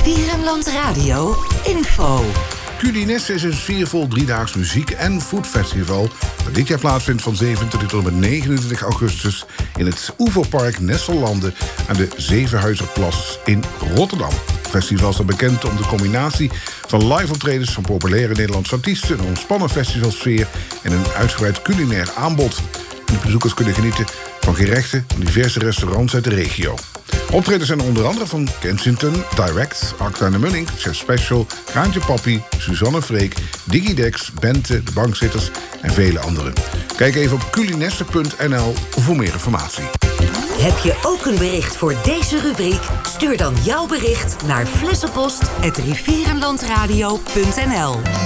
Rivierenland Radio info. Culinesse is een sfeervol driedaags muziek- en foodfestival dat dit jaar plaatsvindt van 27 tot en met 29 augustus in het Oeverpark Nessellanden aan de Zevenhuizerplas in Rotterdam. Het festival staat bekend om de combinatie van live optredens van populaire Nederlandse artiesten, een ontspannen festivalsfeer en een uitgebreid culinair aanbod. En de bezoekers kunnen genieten van gerechten van diverse restaurants uit de regio. Optredens zijn onder andere van Kensington, Direct, Acta en Munnik, Chef Special, Kraantje Papi, Suzanne Freek, Digidex, Bente, De Bankzitters en vele anderen. Kijk even op culinesse.nl voor meer informatie. Heb je ook een bericht voor deze rubriek? Stuur dan jouw bericht naar flessenpost@rivierenlandradio.nl.